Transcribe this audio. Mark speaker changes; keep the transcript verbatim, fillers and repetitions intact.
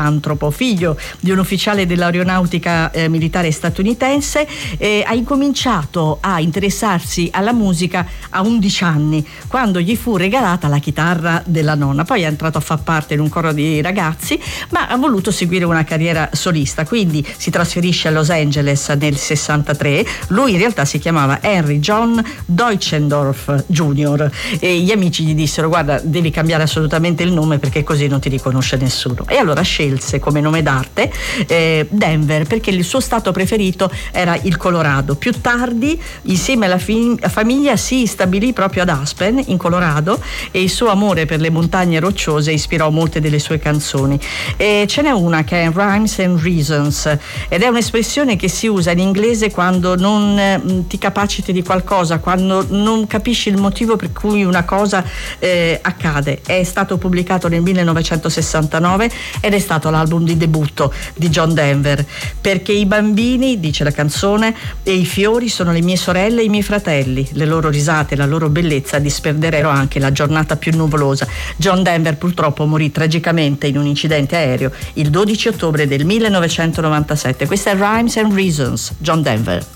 Speaker 1: filantropo, figlio di un ufficiale dell'aeronautica eh, militare statunitense, eh, ha incominciato a interessarsi alla musica a undici anni, quando gli fu regalata la chitarra della nonna. Poi è entrato a far parte in un coro di ragazzi, ma ha voluto seguire una carriera solista, quindi si trasferisce a Los Angeles nel sessantatré. Lui in realtà si chiamava Henry John Deutschendorf Junior e gli amici gli dissero: guarda, devi cambiare assolutamente il nome perché così non ti riconosce nessuno. E allora scelse come nome d'arte eh, Denver, perché il suo stato preferito era il Colorado. Più tardi, insieme alla fi- famiglia, si stabilì proprio ad Aspen, in Colorado, e il suo amore per le montagne rocciose ispirò molte delle sue canzoni. E ce n'è una che è Rhymes and Reasons, ed è un'espressione che si usa in inglese quando non eh, ti capaciti di qualcosa, quando non capisci il motivo per cui una cosa eh, accade. È stato pubblicato nel millenovecentosessantanove ed è stato l'album di debutto di John Denver. Perché i bambini, dice la canzone, e i fiori sono le mie sorelle e i miei fratelli, le loro risate e la loro bellezza disperderebbero anche la giornata più nuvolosa. John Denver purtroppo morì tragicamente in un incidente aereo il dodici ottobre del millenovecentonovantasette. Questa è Rhymes and Reasons, John Denver.